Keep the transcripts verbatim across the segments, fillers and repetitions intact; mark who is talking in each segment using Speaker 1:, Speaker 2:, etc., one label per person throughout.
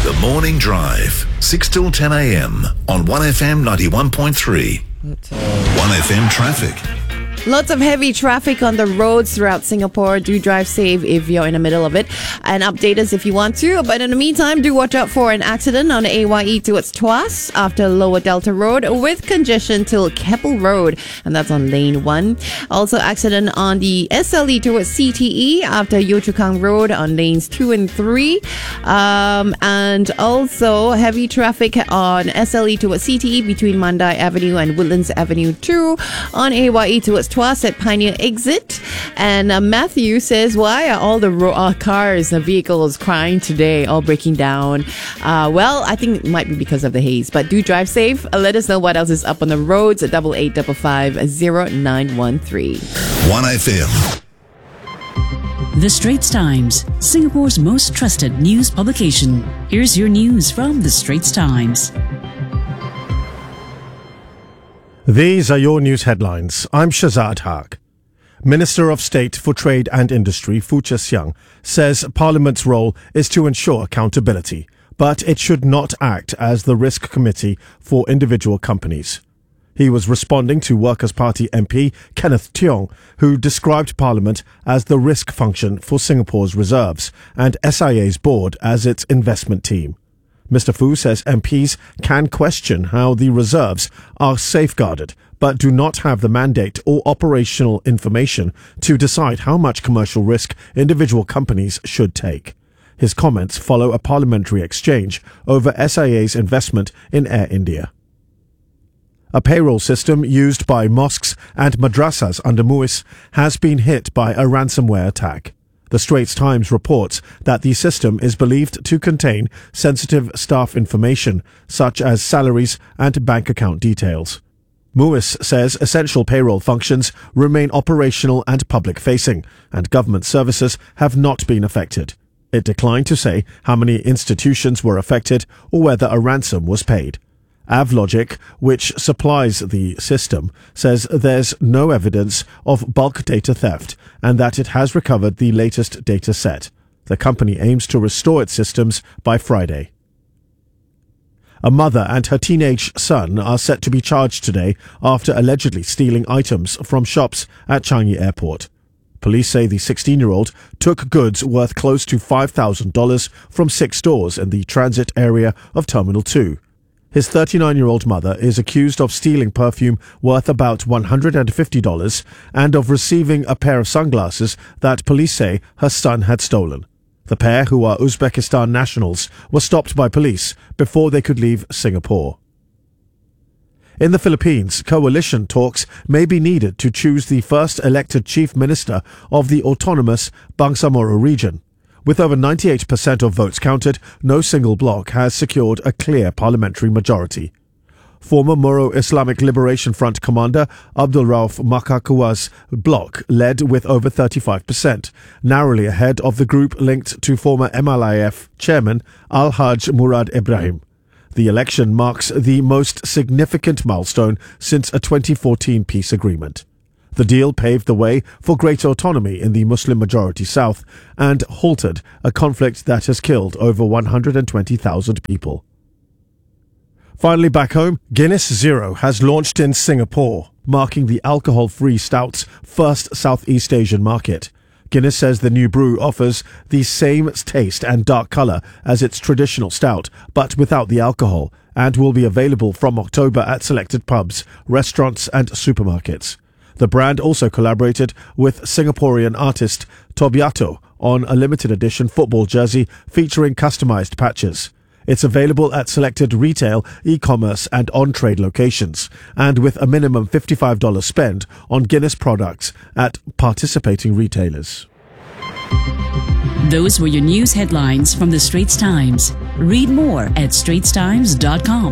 Speaker 1: The Morning Drive, six till ten a.m. on one F M ninety-one point three. one F M traffic.
Speaker 2: Lots of heavy traffic on the roads throughout Singapore. Do drive safe if you're in the middle of it. And update us if you want to. But in the meantime, do watch out for an accident on A Y E towards Tuas after Lower Delta Road with congestion till Keppel Road. And that's on lane one. Also accident on the S L E towards C T E after Yio Chu Kang Road on lanes two and three. Um, and also heavy traffic on S L E towards C T E between Mandai Avenue and Woodlands Avenue two. On A Y E towards Tuas at Pioneer Exit. And uh, Matthew says, why are all the ro- uh, cars and vehicles crying today, all breaking down? Uh, well, I think it might be because of the haze, but do drive safe. Uh, let us know what else is up on the roads at double eight five five zero nine one three.
Speaker 1: one F M.
Speaker 3: The Straits Times, Singapore's most trusted news publication. Here's your news from The Straits Times.
Speaker 4: These are your news headlines. I'm Shazad Haq. Minister of State for Trade and Industry, Foo Che Siang, says Parliament's role is to ensure accountability, but it should not act as the risk committee for individual companies. He was responding to Workers' Party M P Kenneth Tiong, who described Parliament as the risk function for Singapore's reserves and S I A's board as its investment team. Mister Foo says M Ps can question how the reserves are safeguarded, but do not have the mandate or operational information to decide how much commercial risk individual companies should take. His comments follow a parliamentary exchange over S I A's investment in Air India. A payroll system used by mosques and madrasas under MUIS has been hit by a ransomware attack. The Straits Times reports that the system is believed to contain sensitive staff information, such as salaries and bank account details. MUIS says essential payroll functions remain operational and public-facing, and government services have not been affected. It declined to say how many institutions were affected or whether a ransom was paid. Avlogic, which supplies the system, says there's no evidence of bulk data theft and that it has recovered the latest data set. The company aims to restore its systems by Friday. A mother and her teenage son are set to be charged today after allegedly stealing items from shops at Changi Airport. Police say the sixteen-year-old took goods worth close to five thousand dollars from six stores in the transit area of Terminal two. His thirty-nine-year-old mother is accused of stealing perfume worth about one hundred fifty dollars and of receiving a pair of sunglasses that police say her son had stolen. The pair, who are Uzbekistan nationals, were stopped by police before they could leave Singapore. In the Philippines, coalition talks may be needed to choose the first elected chief minister of the autonomous Bangsamoro region. With over ninety-eight percent of votes counted, no single bloc has secured a clear parliamentary majority. Former Moro Islamic Liberation Front commander Abdul Rauf Makakua's bloc led with over thirty-five percent, narrowly ahead of the group linked to former M L I F chairman Al-Haj Murad Ibrahim. The election marks the most significant milestone since a twenty fourteen peace agreement. The deal paved the way for greater autonomy in the Muslim-majority South and halted a conflict that has killed over one hundred twenty thousand people. Finally, back home, Guinness Zero has launched in Singapore, marking the alcohol-free stout's first Southeast Asian market. Guinness says the new brew offers the same taste and dark colour as its traditional stout, but without the alcohol, and will be available from October at selected pubs, restaurants and supermarkets. The brand also collaborated with Singaporean artist Tobiato on a limited edition football jersey featuring customized patches. It's available at selected retail, e-commerce and on-trade locations, and with a minimum fifty-five dollars spend on Guinness products at participating retailers.
Speaker 3: Those were your news headlines from The Straits Times. Read more at straits times dot com.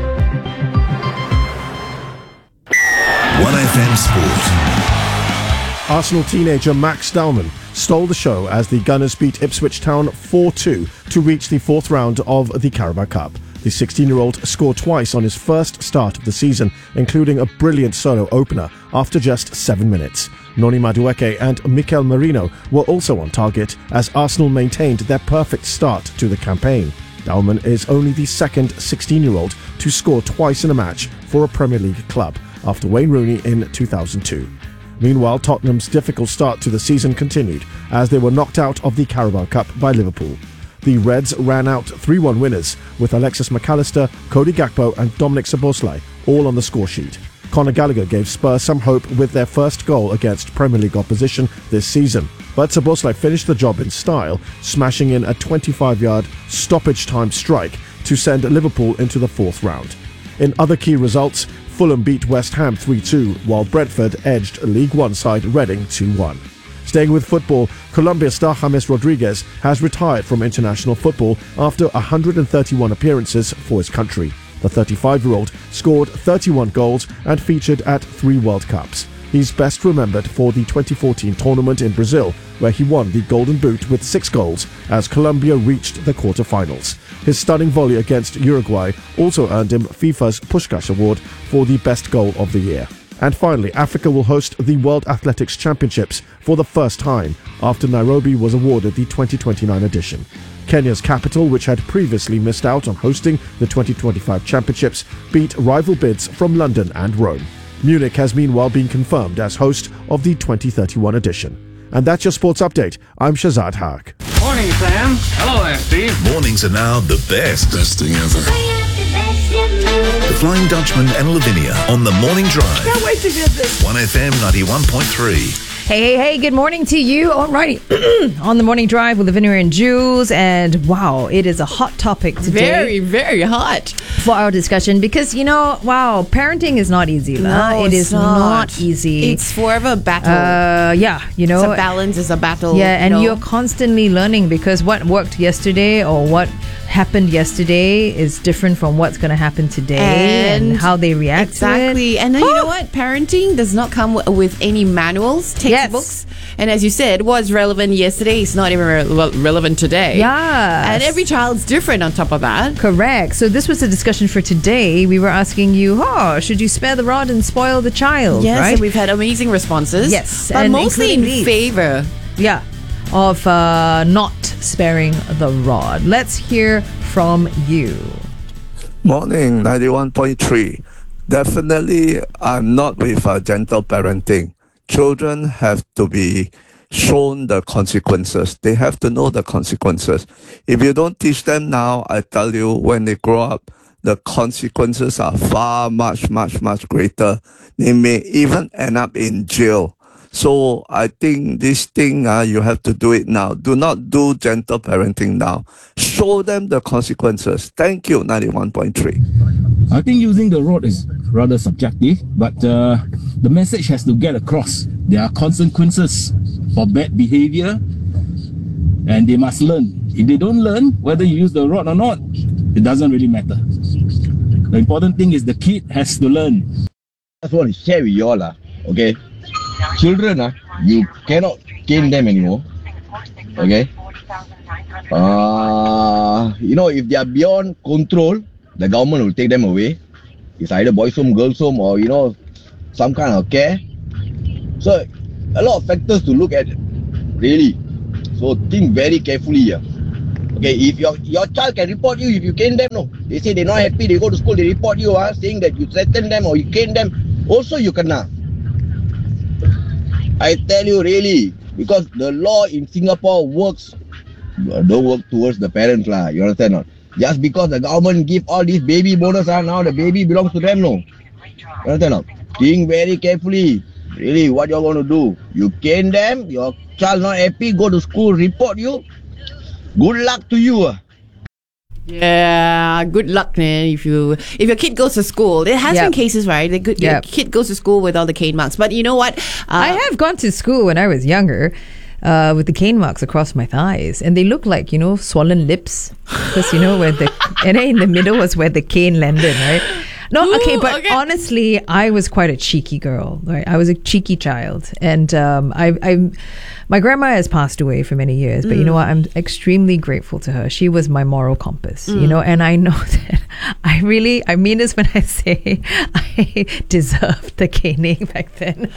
Speaker 1: one F M Sport.
Speaker 4: Arsenal teenager Max Dowman stole the show as the Gunners beat Ipswich Town four two to reach the fourth round of the Carabao Cup. The sixteen-year-old scored twice on his first start of the season, including a brilliant solo opener after just seven minutes. Noni Madueke and Mikel Merino were also on target as Arsenal maintained their perfect start to the campaign. Dalman is only the second sixteen-year-old to score twice in a match for a Premier League club, after Wayne Rooney in two thousand two. Meanwhile, Tottenham's difficult start to the season continued as they were knocked out of the Carabao Cup by Liverpool. The Reds ran out three one winners, with Alexis McAllister, Cody Gakpo and Dominic Szoboszlai all on the scoresheet. Conor Gallagher gave Spurs some hope with their first goal against Premier League opposition this season, but Szoboszlai finished the job in style, smashing in a twenty-five-yard stoppage-time strike to send Liverpool into the fourth round. In other key results, Fulham beat West Ham three two, while Brentford edged League One side Reading two one. Staying with football, Colombia star James Rodriguez has retired from international football after one hundred thirty-one appearances for his country. The thirty-five-year-old scored thirty-one goals and featured at three World Cups. He's best remembered for the twenty fourteen tournament in Brazil, where he won the Golden Boot with six goals as Colombia reached the quarter-finals. His stunning volley against Uruguay also earned him FIFA's Puskás Award for the best goal of the year. And finally, Africa will host the World Athletics Championships for the first time after Nairobi was awarded the twenty twenty-nine edition. Kenya's capital, which had previously missed out on hosting the twenty twenty-five championships, beat rival bids from London and Rome. Munich has meanwhile been confirmed as host of the twenty thirty-one edition. And that's your sports update. I'm Shazad Haq.
Speaker 5: Morning, Sam. Hello there, Steve.
Speaker 1: Mornings are now the best.
Speaker 6: Best thing ever.
Speaker 1: The Flying Dutchman and Lavinia on the morning drive.
Speaker 7: Can't wait to get this.
Speaker 1: one F M ninety-one point three.
Speaker 7: Hey, hey, hey, good morning to you. Alrighty. On the morning drive with Lavinia and Jules. And wow, it is a hot topic today.
Speaker 2: Very, very hot.
Speaker 7: For our discussion because, you know, wow, parenting is not easy.
Speaker 2: No,
Speaker 7: lah. It
Speaker 2: it's
Speaker 7: is
Speaker 2: not.
Speaker 7: not easy.
Speaker 2: It's forever a battle.
Speaker 7: Uh, yeah, you know.
Speaker 2: It's a balance, it's a battle.
Speaker 7: Yeah, and
Speaker 2: you know.
Speaker 7: you're constantly learning because what worked yesterday or what happened yesterday is different from what's going to happen today and,
Speaker 2: And
Speaker 7: how they react
Speaker 2: Exactly.
Speaker 7: to it.
Speaker 2: And then you know what? Parenting does not come w- with any manuals, textbooks. And as you said, what's relevant yesterday is not even re- relevant today.
Speaker 7: Yeah.
Speaker 2: And every child's different on top of that.
Speaker 7: Correct. So this was the discussion for today. We were asking you, oh, should you spare the rod and spoil the child?
Speaker 2: Yes,
Speaker 7: right?
Speaker 2: and we've had amazing responses.
Speaker 7: Yes,
Speaker 2: But
Speaker 7: and
Speaker 2: mostly in
Speaker 7: including these.
Speaker 2: favor.
Speaker 7: Yeah, of uh, not sparing the rod. Let's hear from you.
Speaker 8: Morning, ninety-one point three. Definitely, I'm not with uh, gentle parenting. Children have to be shown the consequences. They have to know the consequences. If you don't teach them now, I tell you, when they grow up, the consequences are far, much, much, much greater. They may even end up in jail. So I think this thing, uh, you have to do it now. Do not do gentle parenting now. Show them the consequences. Thank you, ninety-one point three.
Speaker 9: I think using the rod is rather subjective, but uh, the message has to get across. There are consequences for bad behavior, and they must learn. If they don't learn, whether you use the rod or not, it doesn't really matter. The important thing is the kid has to learn.
Speaker 10: I just want to share with you all, uh, okay? Children, uh, you cannot cane them anymore, okay? Uh, you know, if they are beyond control, the government will take them away. It's either boys home, girls home, or, you know, some kind of care. So, a lot of factors to look at, really. So, think very carefully here. Okay, if your your child can report you if you cane them, no. They say they're not happy, they go to school, they report you, uh, saying that you threaten them or you cane them. Also, you kena. I tell you, really, because the law in Singapore works, don't work towards the parents, lah. You understand or not? Just because the government give all these baby bonus, ah, now the baby belongs to them, no. You understand or not? Think very carefully. Really, what you're going to do? You cane them, your child not happy, go to school, report you. Good luck to you. ah.
Speaker 2: Yeah, good luck, man. If you if your kid goes to school, there has
Speaker 7: Yep.
Speaker 2: been cases, right? The good,
Speaker 7: Yep.
Speaker 2: your kid goes to school with all the cane marks. But you know what? Uh,
Speaker 7: I have gone to school when I was younger uh, with the cane marks across my thighs, and they look like, you know, swollen lips. Because, you know, where the, and then in the middle was where the cane landed, right? No,
Speaker 2: Ooh,
Speaker 7: okay, but
Speaker 2: okay.
Speaker 7: honestly, I was quite a cheeky girl, right? I was a cheeky child. And um, I, I, my grandma has passed away for many years, but you know what? I'm extremely grateful to her. She was my moral compass, you know, and I know that I really, I mean this when I say I deserved the caning back then.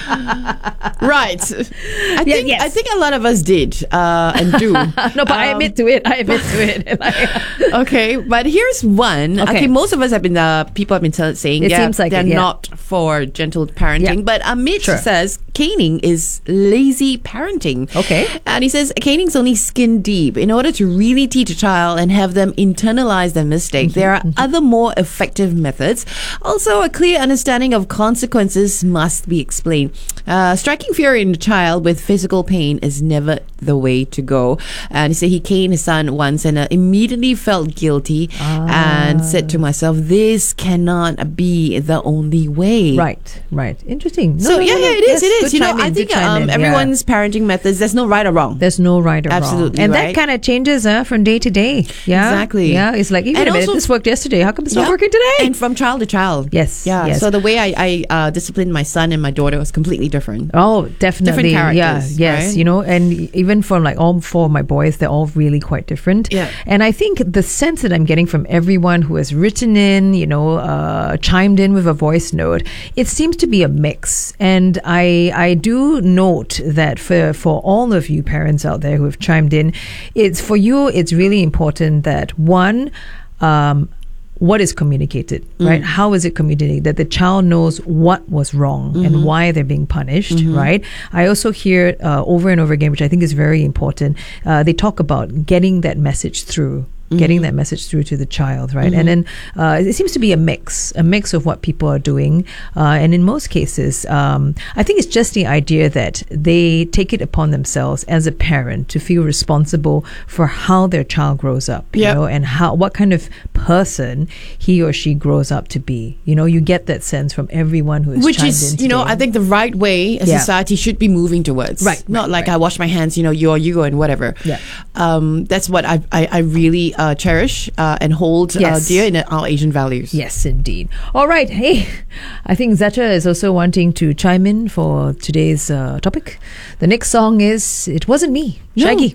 Speaker 2: Right. I
Speaker 7: Yeah,
Speaker 2: think
Speaker 7: yes.
Speaker 2: I think a lot of us did uh, and do.
Speaker 7: No, but I
Speaker 2: Um,
Speaker 7: admit to it. I admit to it. Like,
Speaker 2: Okay, but here's one. Okay,
Speaker 7: Okay.
Speaker 2: most of us have been uh, people have been tell- saying
Speaker 7: It
Speaker 2: yeah,
Speaker 7: seems like
Speaker 2: they're
Speaker 7: it, yeah.
Speaker 2: not for gentle parenting,
Speaker 7: Yeah.
Speaker 2: but Amit
Speaker 7: Sure.
Speaker 2: says caning is lazy parenting.
Speaker 7: Okay.
Speaker 2: And he says caning's only skin deep. In order to really teach a child and have them internalize their mistake, there are other more effective methods. Also, a clear understanding of consequences must be explained. Uh, striking fear in a child with physical pain is never the way to go. And he said he caned his son once and uh, immediately felt guilty and said to myself, this cannot be the only way.
Speaker 7: right, right. Interesting. No,
Speaker 2: So
Speaker 7: no,
Speaker 2: yeah,
Speaker 7: no,
Speaker 2: yeah,
Speaker 7: no.
Speaker 2: it is.
Speaker 7: Yes,
Speaker 2: It is.
Speaker 7: good
Speaker 2: You know,
Speaker 7: chime
Speaker 2: I
Speaker 7: in,
Speaker 2: think
Speaker 7: good chime
Speaker 2: um,
Speaker 7: in, yeah.
Speaker 2: everyone's parenting methods. There's no right or wrong.
Speaker 7: There's no right or
Speaker 2: Absolutely
Speaker 7: wrong. And
Speaker 2: right.
Speaker 7: that kind of changes uh, from day to day. Yeah.
Speaker 2: Exactly.
Speaker 7: Yeah. It's like, even
Speaker 2: And
Speaker 7: a minute,
Speaker 2: also-
Speaker 7: this worked yesterday. How come it's not
Speaker 2: Yeah.
Speaker 7: working today?
Speaker 2: And from child to child.
Speaker 7: Yes,
Speaker 2: Yeah.
Speaker 7: yes.
Speaker 2: So the way I, I uh, disciplined my son and my daughter was completely different.
Speaker 7: Oh, definitely.
Speaker 2: Different
Speaker 7: yeah,
Speaker 2: characters,
Speaker 7: yes.
Speaker 2: right?
Speaker 7: You know, and even from like all four of my boys, they're all really quite different.
Speaker 2: Yeah.
Speaker 7: And I think the sense that I'm getting from everyone who has written in, you know, uh, chimed in with a voice note, it seems to be a mix. And I I do note that for for all of you parents out there who have chimed in, it's for you. It's really important that one. Um, what is communicated, right? How is it communicated? That the child knows what was wrong and why they're being punished, right? I also hear uh, over and over again, which I think is very important. Uh, they talk about getting that message through. Getting that message through to the child, right? And then uh, it seems to be a mix, a mix of what people are doing. Uh, and in most cases, um, I think it's just the idea that they take it upon themselves as a parent to feel responsible for how their child grows up, you
Speaker 2: Yep.
Speaker 7: know, and how what kind of person he or she grows up to be. You know, you get that sense from everyone who is
Speaker 2: Which
Speaker 7: chimed
Speaker 2: is,
Speaker 7: in
Speaker 2: you know,
Speaker 7: today.
Speaker 2: I think the right way a
Speaker 7: Yeah.
Speaker 2: society should be moving towards.
Speaker 7: Right,
Speaker 2: Not
Speaker 7: right,
Speaker 2: like
Speaker 7: right.
Speaker 2: I wash my hands, you know, you are you and whatever.
Speaker 7: Yeah.
Speaker 2: Um, that's what I, I, I really uh, cherish uh, and hold uh,
Speaker 7: Yes.
Speaker 2: dear in our Asian values.
Speaker 7: Yes, indeed. All right. Hey, I think Zeta is also wanting to chime in for today's uh, topic. The next song is It Wasn't Me,
Speaker 2: No,
Speaker 7: Shaggy.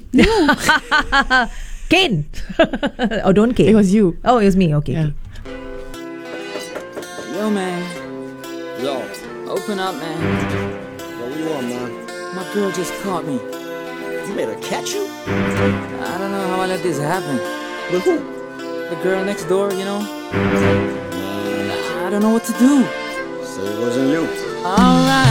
Speaker 7: Kane. Oh, don't Kane.
Speaker 2: It was you.
Speaker 7: Oh, it was me. Okay.
Speaker 2: Yeah.
Speaker 6: Yo, man. Yo. Open up, man.
Speaker 10: Yo, what do you want, man?
Speaker 6: My girl just caught me.
Speaker 10: You made her catch you?
Speaker 6: I don't know how I let this happen.
Speaker 10: With who?
Speaker 6: The girl next door, you know? I don't know what to do.
Speaker 10: So it wasn't you.
Speaker 6: Alright.